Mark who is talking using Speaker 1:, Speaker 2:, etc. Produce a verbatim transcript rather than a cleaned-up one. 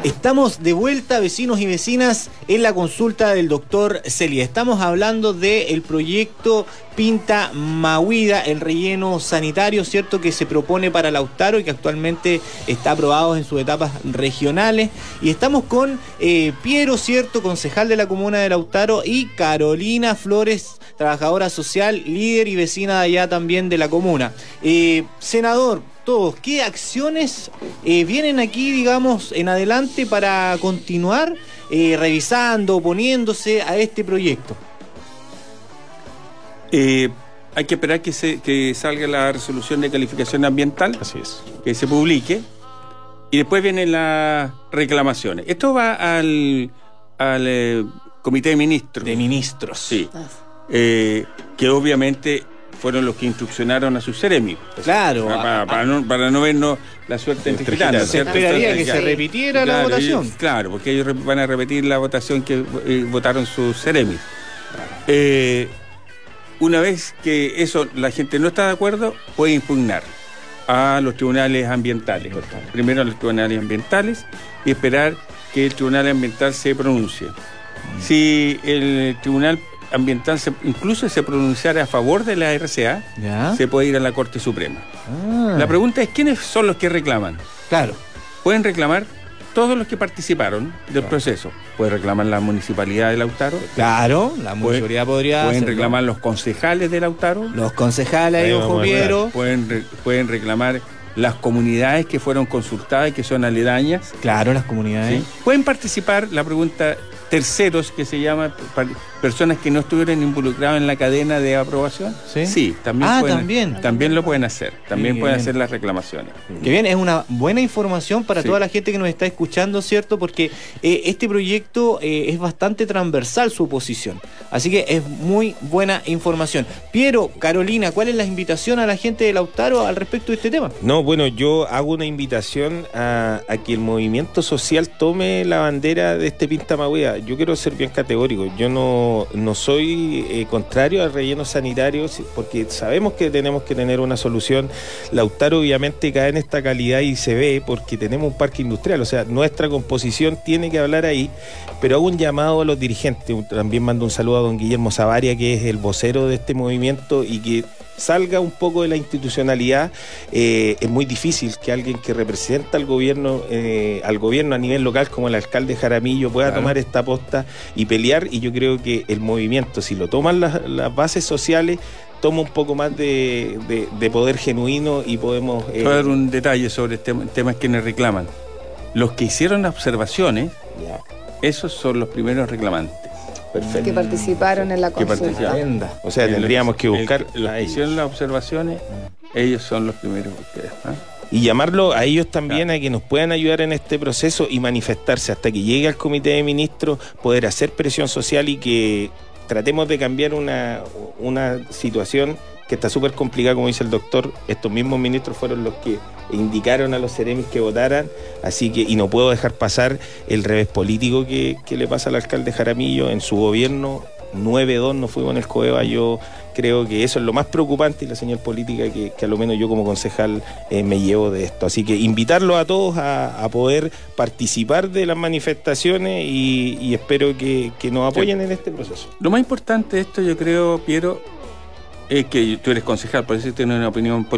Speaker 1: Estamos de vuelta, vecinos y vecinas, en la consulta del doctor Celia. Estamos hablando del proyecto Pinta Mahuida, el relleno sanitario, ¿cierto?, que se propone para Lautaro y que actualmente está aprobado en sus etapas regionales. Y estamos con eh, Piero, ¿cierto?, concejal de la comuna de Lautaro, y Carolina Flores, trabajadora social, líder y vecina de allá también de la comuna. Eh, senador, todos, ¿qué acciones eh, vienen aquí, digamos, en adelante para continuar eh, revisando, oponiéndose a este proyecto?
Speaker 2: Eh, hay que esperar que, se, que salga la resolución de calificación ambiental.
Speaker 3: Así es. Que
Speaker 2: se publique. Y después vienen las reclamaciones. Esto va al, al eh, Comité de Ministros.
Speaker 1: De Ministros.
Speaker 2: Sí. Eh, que obviamente fueron los que instruccionaron a sus seremi.
Speaker 1: Claro.
Speaker 2: Para, para, para, no, para no vernos la suerte entre gitanos.
Speaker 1: Se esperaría que se repitiera
Speaker 2: claro,
Speaker 1: la votación.
Speaker 2: Ellos, claro, porque ellos van a repetir la votación que eh, votaron sus seremis. Eh, una vez que eso la gente no está de acuerdo, puede impugnar a los tribunales ambientales. Primero a los tribunales ambientales y esperar que el tribunal ambiental se pronuncie. Mm. Si el tribunal ambiental se, incluso se pronunciara a favor de la R C A, ¿ya?, se puede ir a la Corte Suprema. Ah. La pregunta es, ¿quiénes son los que reclaman?
Speaker 1: Claro.
Speaker 2: Pueden reclamar todos los que participaron del claro. proceso. Puede reclamar la municipalidad de Lautaro.
Speaker 1: Claro, la municipalidad
Speaker 2: puede,
Speaker 1: podría
Speaker 2: Pueden
Speaker 1: hacerlo.
Speaker 2: reclamar los concejales de Lautaro.
Speaker 1: Los concejales, ahí, ojo, Piero.
Speaker 2: Pueden, re, pueden reclamar las comunidades que fueron consultadas y que son aledañas.
Speaker 1: Claro, las comunidades.
Speaker 2: ¿Sí? Pueden participar, la pregunta, terceros, que se llama personas que no estuvieron involucradas en la cadena de aprobación. Sí, sí también,
Speaker 1: ah,
Speaker 2: pueden,
Speaker 1: también.
Speaker 2: también lo pueden hacer. También
Speaker 1: Qué
Speaker 2: pueden
Speaker 1: bien.
Speaker 2: hacer las reclamaciones.
Speaker 1: Qué bien, es una buena información para
Speaker 2: sí.
Speaker 1: toda la gente que nos está escuchando, ¿cierto? Porque eh, este proyecto eh, es bastante transversal, su oposición. Así que es muy buena información. Piero, Carolina, ¿cuál es la invitación a la gente de Lautaro al respecto de este tema?
Speaker 3: No, bueno, yo hago una invitación a, a que el movimiento social tome la bandera de este Pinta Mahuida. Yo quiero ser bien categórico. Yo no, no soy eh, contrario al relleno sanitario, porque sabemos que tenemos que tener una solución. Lautaro obviamente cae en esta calidad y se ve porque tenemos un parque industrial, o sea, nuestra composición tiene que hablar ahí, pero hago un llamado a los dirigentes. También mando un saludo a don Guillermo Savaria, que es el vocero de este movimiento, y que salga un poco de la institucionalidad. Eh, es muy difícil que alguien que representa al gobierno, eh, al gobierno a nivel local, como el alcalde Jaramillo, pueda claro. tomar esta posta y pelear, y yo creo que el movimiento, si lo toman las, las bases sociales, toma un poco más de, de, de poder genuino y podemos... Eh...
Speaker 2: Voy a dar un detalle sobre el tema, temas que nos reclaman. Los que hicieron observaciones, ya. esos son los primeros reclamantes.
Speaker 4: Perfecto. Que participaron en la consulta.
Speaker 3: O sea, tendríamos que buscar...
Speaker 2: El, los que hicieron las observaciones, ellos son los primeros ustedes, ¿eh?
Speaker 3: Y llamarlo a ellos también, claro. a que nos puedan ayudar en este proceso y manifestarse hasta que llegue al Comité de Ministros, poder hacer presión social y que tratemos de cambiar una, una situación que está súper complicada, como dice el doctor. Estos mismos ministros fueron los que indicaron a los seremis que votaran, así que, y no puedo dejar pasar el revés político que, que le pasa al alcalde Jaramillo en su gobierno. nueve dos nos fuimos en el Coeva. Yo creo que eso es lo más preocupante y la señal política que, que a lo menos yo como concejal eh, me llevo de esto. Así que invitarlos a todos a, a poder participar de las manifestaciones y, y espero que, que nos apoyen sí. en este proceso.
Speaker 2: Lo más importante de esto, yo creo, Piero, es que tú eres concejal, por eso tienes una opinión política.